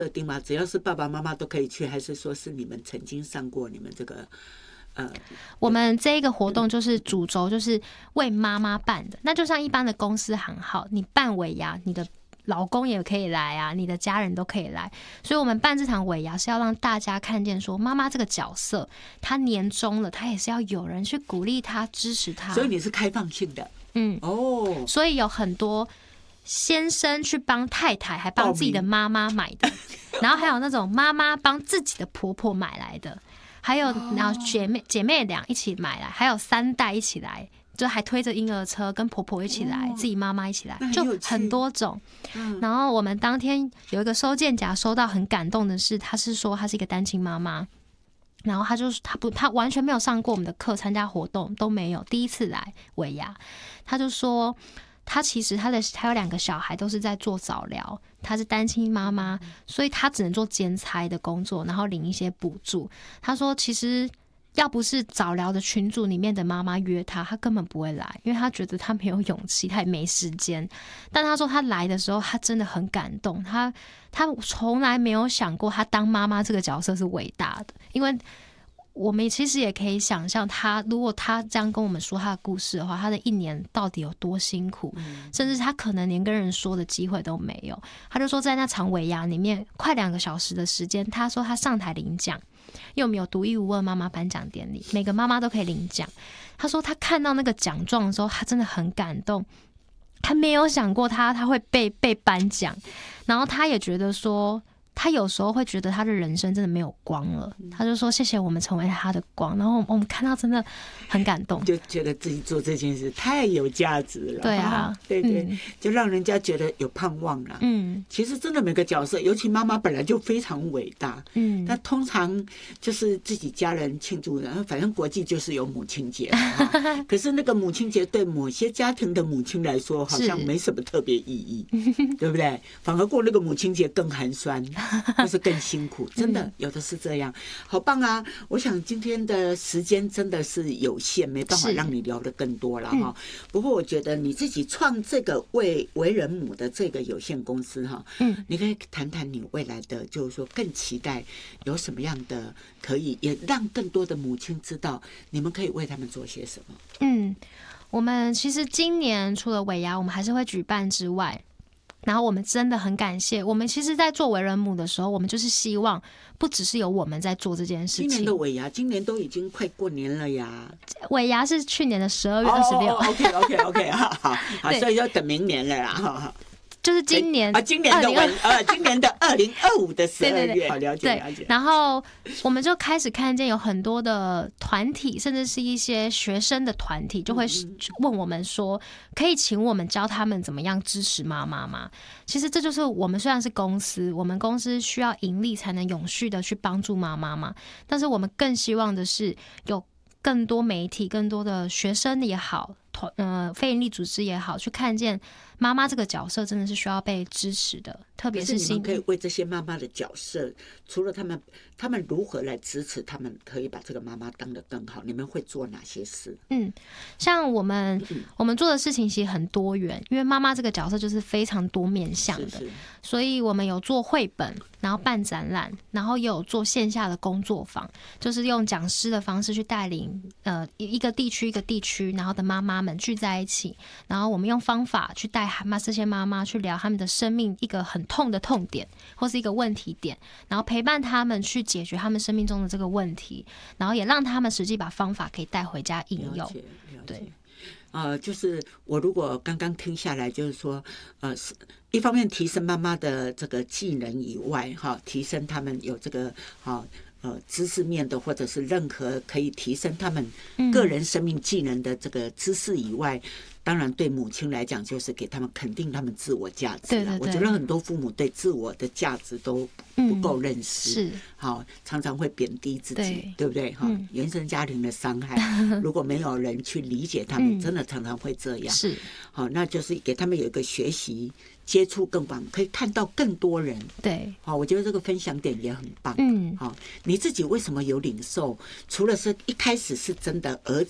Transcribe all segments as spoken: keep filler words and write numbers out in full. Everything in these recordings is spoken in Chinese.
设定吗？只要是爸爸妈妈都可以去，还是说是你们曾经上过你们这个？呃， 我们这一个活动就是主轴就是为妈妈办的，那就像一般的公司行号，你办尾牙，你的老公也可以来啊，你的家人都可以来，所以我们办这场尾牙是要让大家看见说，妈妈这个角色，她年终了，她也是要有人去鼓励她、支持她。 所以你是开放性的， 嗯，哦，所以有很多先生去帮太太，还帮自己的妈妈买的，然后还有那种妈妈帮自己的婆婆买来的。还有，然后姐妹姐妹俩一起买来，还有三代一起来，就还推着婴儿车，跟婆婆一起来，自己妈妈一起来，就很多种。然后我们当天有一个收件夹，收到很感动的是，她是说她是一个单亲妈妈，然后她就她不她完全没有上过我们的课，参加活动都没有，第一次来尾牙，她就说。她其实她的她有两个小孩都是在做早疗，她是单亲妈妈，所以她只能做兼差的工作，然后领一些补助。她说其实要不是早疗的群组里面的妈妈约她，她根本不会来，因为她觉得她没有勇气，她也没时间。但她说她来的时候，她真的很感动，她她从来没有想过她当妈妈这个角色是伟大的，因为我们其实也可以想象，他如果他这样跟我们说他的故事的话，他的一年到底有多辛苦，甚至他可能连跟人说的机会都没有。他就说，在那场尾牙里面，快两个小时的时间，他说他上台领奖，因为我们有独一无二妈妈颁奖典礼，每个妈妈都可以领奖。他说他看到那个奖状的时候，他真的很感动，他没有想过他他会被被颁奖，然后他也觉得说。他有时候会觉得他的人生真的没有光了，他就说谢谢我们成为他的光，然后我们看到真的很感动， 就觉得自己做这件事太有价值了。 对啊， 对对、 嗯， 就让人家觉得有盼望了。嗯，其实真的每个角色，尤其妈妈本来就非常伟大。嗯，她通常就是自己家人庆祝，然后反正国际就是有母亲节嘛可是那个母亲节对某些家庭的母亲来说，好像没什么特别意义，对不对？反而过那个母亲节更寒酸。或是更辛苦，真的有的是这样，好棒啊！我想今天的时间真的是有限，没办法让你聊得更多了哈。不过我觉得你自己创这个为为人母的这个有限公司哈，嗯，你可以谈谈你未来的，就是说更期待有什么样的可以，也让更多的母亲知道你们可以为他们做些什么。 嗯，我们其实今年除了尾牙我们还是会举办之外。然后我们真的很感谢，我们其实在做为人母的时候，我们就是希望不只是有我们在做这件事情。 今年的尾牙，今年都已经快过年了呀。 尾牙是去年的十二月二十六。 OK OK OK， 好好好，所以要等明年了啦。好好。 就是今年啊，今年的尾呃，今年的二零二五的十二月，好了解了解。 然后我们就开始看见有很多的团体，甚至是一些学生的团体，就会问我们说，可以请我们教他们怎么样支持妈妈吗？其实这就是我们虽然是公司，我们公司需要盈利才能永续的去帮助妈妈嘛，但是我们更希望的是有更多媒体、更多的学生也好。呃，非营利组织也好，去看见妈妈这个角色真的是需要被支持的，特别是你们可以为这些妈妈的角色，除了他们，他们如何来支持他们，可以把这个妈妈当得更好？你们会做哪些事？ 嗯，像我们、嗯、我们做的事情其实很多元，因为妈妈这个角色就是非常多面向的，是是所以我们有做绘本，然后办展览，然后也有做线下的工作坊，就是用讲师的方式去带领呃一个地区一个地区，然后的妈妈们聚在一起，然后我们用方法去带妈这些妈妈去聊他们的生命一个很痛的痛点或是一个问题点，然后陪伴他们去解决他们生命中的这个问题，然后也让他们实际把方法可以带回家应用。 了解了解对呃，就是我如果刚刚听下来，就是说，呃，一方面提升妈妈的这个技能以外，哈，提升他们有这个哈呃知识面的，或者是任何可以提升他们个人生命技能的这个知识以外。嗯当然，对母亲来讲，就是给他们肯定他们自我价值。对对对，我觉得很多父母对自我的价值都不够认识，嗯、是好，常常会贬低自己， 对, 对不对？哈、嗯，原生家庭的伤害，如果没有人去理解他们，嗯、真的常常会这样。是好，那就是给他们有一个学习。接触更广，可以看到更多人。对，好，我觉得这个分享点也很棒。嗯，好，你自己为什么有领受？除了是一开始是真的儿子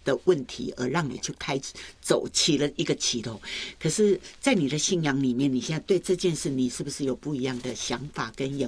的问题而让你去开始走起了一个起头。可是，在你的信仰里面，你现在对这件事，你是不是有不一样的想法跟眼